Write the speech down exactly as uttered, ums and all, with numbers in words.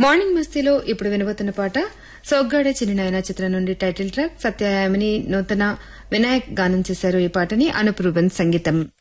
Morning మస్తీలో ఇప్పుడు వినబోతున్న పాట సోగ్గాడే చిన్ననాయన చిత్రం నుండి టైటిల్ ట్రాక్. సత్యయామిని నూతన వినాయక్ గానం చేశారు ఈ పాటని. అనూప్ రూబెన్ సంగీతం.